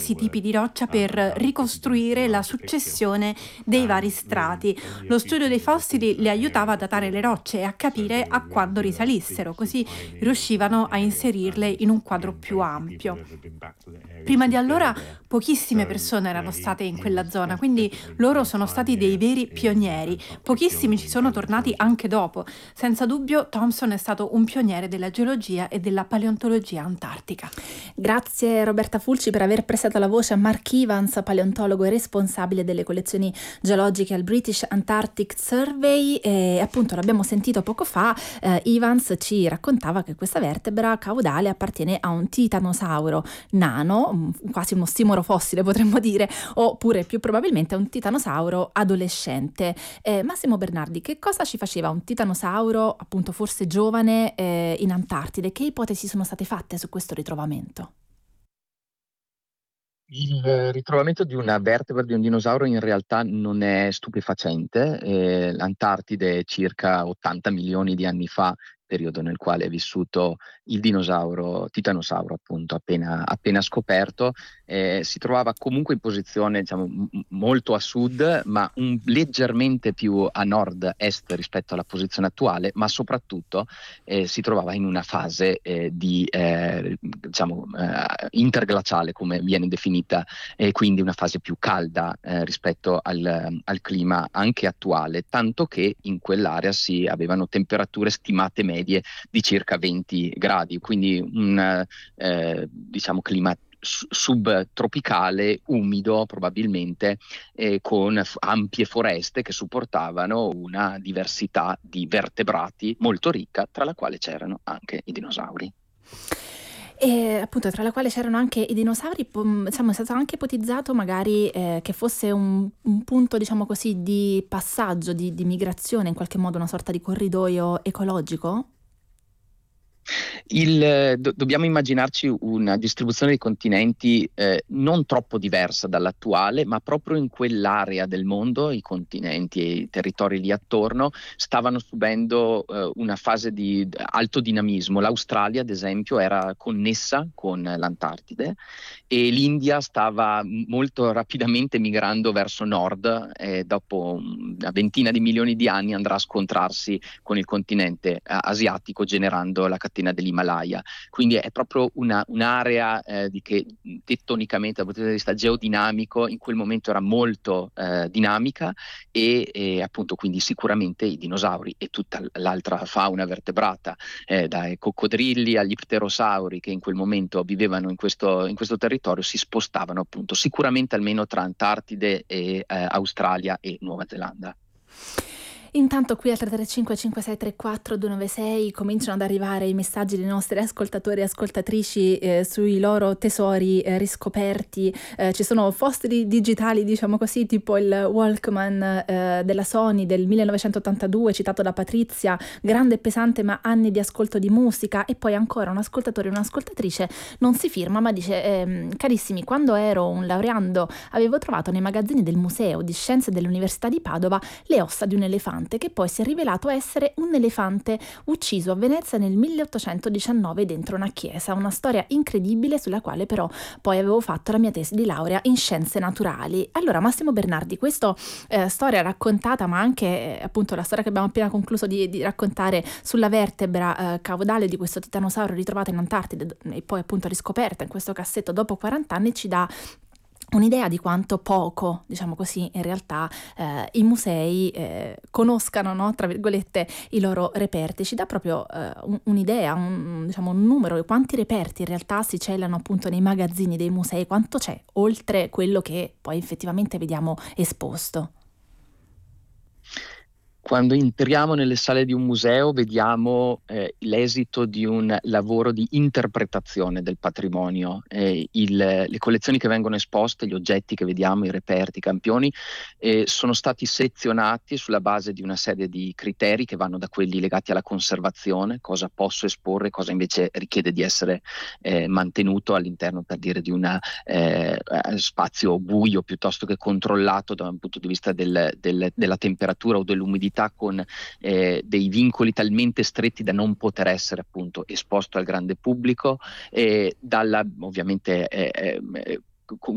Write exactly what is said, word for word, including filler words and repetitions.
diversi tipi di roccia per ricostruire la successione dei vari strati. Lo studio dei fossili le aiutava a datare le rocce e a capire a quando risalissero, così riuscivano a inserirle in un quadro più ampio. Prima di allora pochissime persone erano state in quella zona, quindi loro sono stati dei veri pionieri. Pochissimi ci sono tornati anche dopo. Senza dubbio Thomson è stato un pioniere della geologia e della paleontologia antartica. Grazie Roberta Fulci per aver prestato la voce a Mark Evans, paleontologo e responsabile delle collezioni geologiche al British Antarctic Survey. E appunto l'abbiamo sentito poco fa, eh, Evans ci raccontava che questa vertebra caudale appartiene a un titanosauro nano, quasi uno stimolo fossile potremmo dire, oppure più probabilmente a un titanosauro adolescente. Eh, Massimo Bernardi, che cosa ci faceva un titanosauro, appunto forse giovane, eh, in Antartide? Che ipotesi sono state fatte su questo ritrovamento? Il ritrovamento di una vertebra di un dinosauro in realtà non è stupefacente. Eh, L'Antartide circa ottanta milioni di anni fa, periodo nel quale è vissuto il dinosauro, titanosauro appunto, appena, appena scoperto, eh, si trovava comunque in posizione diciamo, m- molto a sud, ma un, leggermente più a nord-est rispetto alla posizione attuale, ma soprattutto eh, si trovava in una fase eh, di eh, diciamo, eh, interglaciale, come viene definita, e quindi una fase più calda eh, rispetto al, al clima anche attuale, tanto che in quell'area si avevano temperature stimate medie di circa venti gradi, quindi un eh, diciamo clima subtropicale, umido probabilmente, eh, con f- ampie foreste che supportavano una diversità di vertebrati molto ricca, tra la quale c'erano anche i dinosauri. E appunto tra la quale c'erano anche i dinosauri, po- insomma, è stato anche ipotizzato magari eh, che fosse un, un punto, diciamo così, di passaggio, di, di migrazione, in qualche modo una sorta di corridoio ecologico? Il, do- dobbiamo immaginarci una distribuzione dei continenti eh, non troppo diversa dall'attuale, ma proprio in quell'area del mondo i continenti e i territori lì attorno stavano subendo eh, una fase di alto dinamismo. L'Australia, ad esempio, era connessa con l'Antartide e l'India stava molto rapidamente migrando verso nord e dopo una ventina di milioni di anni andrà a scontrarsi con il continente eh, asiatico, generando la catena dell'Himalaya. Quindi è proprio una, un'area eh, di che tettonicamente, dal punto di vista geodinamico, in quel momento era molto eh, dinamica e, e appunto quindi sicuramente i dinosauri e tutta l'altra fauna vertebrata, eh, dai coccodrilli agli pterosauri che in quel momento vivevano in questo, in questo territorio, si spostavano appunto sicuramente almeno tra Antartide e eh, Australia e Nuova Zelanda. Intanto qui al tre tre cinque cinque sei tre quattro due nove sei cominciano ad arrivare i messaggi dei nostri ascoltatori e ascoltatrici eh, sui loro tesori eh, riscoperti. Eh, ci sono fossili digitali, diciamo così, tipo il Walkman eh, della Sony del millenovecentottantadue, citato da Patrizia, grande e pesante ma anni di ascolto di musica. E poi ancora un ascoltatore e un'ascoltatrice non si firma ma dice ehm, carissimi, quando ero un laureando avevo trovato nei magazzini del Museo di Scienze dell'Università di Padova le ossa di un elefante che poi si è rivelato essere un elefante ucciso a Venezia nel milleottocentodiciannove dentro una chiesa. Una storia incredibile sulla quale però poi avevo fatto la mia tesi di laurea in scienze naturali. Allora Massimo Bernardi, questa eh, storia raccontata, ma anche eh, appunto la storia che abbiamo appena concluso di, di raccontare sulla vertebra eh, caudale di questo titanosauro ritrovata in Antartide e poi appunto riscoperta in questo cassetto dopo quaranta anni, ci dà un'idea di quanto poco, diciamo così, in realtà eh, i musei eh, conoscano, no, tra virgolette, i loro reperti. Ci dà proprio eh, un, un'idea, un, diciamo, un numero di quanti reperti in realtà si celano appunto nei magazzini dei musei, quanto c'è, oltre quello che poi effettivamente vediamo esposto. Quando entriamo nelle sale di un museo vediamo eh, l'esito di un lavoro di interpretazione del patrimonio. Eh, il- le collezioni che vengono esposte, gli oggetti che vediamo, i reperti, i campioni, eh, sono stati selezionati sulla base di una serie di criteri che vanno da quelli legati alla conservazione, cosa posso esporre, cosa invece richiede di essere eh, mantenuto all'interno, per dire, di un spazio buio piuttosto che controllato da un punto di vista del- del- della temperatura o dell'umidità, con eh, dei vincoli talmente stretti da non poter essere appunto esposto al grande pubblico, e dalla ovviamente eh, eh,